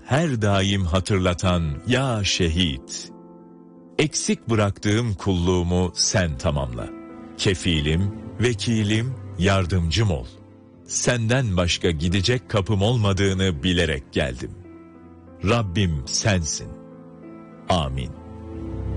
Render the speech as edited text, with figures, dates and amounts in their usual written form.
her daim hatırlatan ya şehit. Eksik bıraktığım kulluğumu sen tamamla. Kefilim, vekilim, yardımcım ol. Senden başka gidecek kapım olmadığını bilerek geldim. Rabbim sensin. Amin.